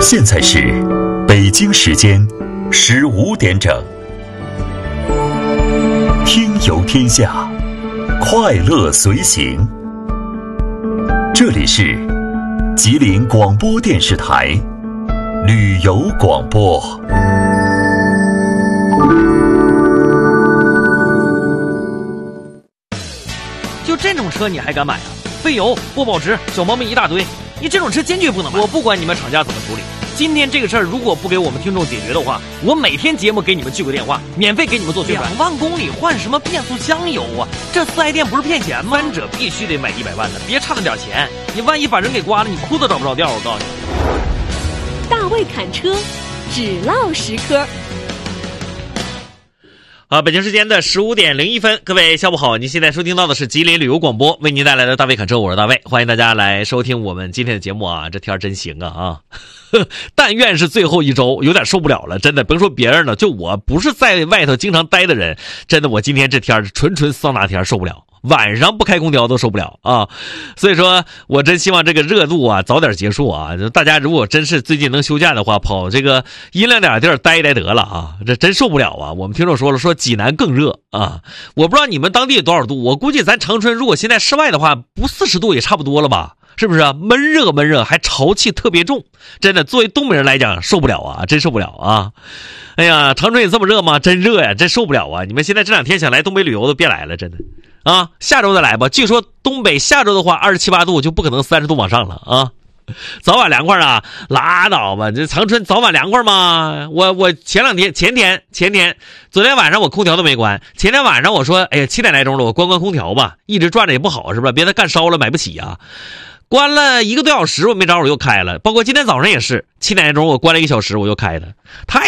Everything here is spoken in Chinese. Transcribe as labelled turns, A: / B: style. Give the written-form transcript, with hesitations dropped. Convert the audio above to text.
A: 现在是北京时间15点整，听游天下，快乐随行。这里是吉林广播电视台旅游广播。
B: 就这种车你还敢买啊？费油不保值，小毛病一大堆，你这种车坚决不能买。我不管你们厂家怎么处理，今天这个事儿如果不给我们听众解决的话，我每天节目给你们聚个电话，免费给你们做宣传。2万公里换什么变速箱油啊？这四 S 店不是骗钱吗？翻者必须得买100万的，别差那点钱，你万一把人给刮了，你哭都找不着调。我告诉你，
C: 大卫侃车，只唠10颗。
B: 好，北京时间的15点01分，各位下午好，您现在收听到的是吉林旅游广播为您带来的大卫侃车，我是大卫，欢迎大家来收听我们今天的节目啊。这天真行啊，但愿是最后一周，有点受不了了，真的甭说别人了，就我不是在外头经常待的人，真的我今天这天纯桑拿天受不了，晚上不开空调都受不了啊。所以说我真希望这个热度啊早点结束啊，大家如果真是最近能休假的话，跑这个阴凉点地儿待一待得了啊，这真受不了啊。我们听众说了，说济南更热啊，我不知道你们当地有多少度，我估计咱长春如果现在室外的话不40度也差不多了吧，是不是啊？闷热还潮气特别重，真的作为东北人来讲受不了啊，真受不了啊。哎呀，长春也这么热吗？真热呀，真受不了啊。你们现在这2天想来东北旅游的别来了，真的啊，下周再来吧。据说东北下周的话27、8度就不可能30度往上了啊。早晚凉快啊，拉倒吧，这长春早晚凉快吗？我前天昨天晚上我空调都没关，前天晚上我说哎呀7点来钟了，我关空调吧，一直转着也不好是吧，别它干烧了买不起啊。关了1个多小时我没招，我又开了，包括今天早上也是7点来钟我关了1小时我又开的，太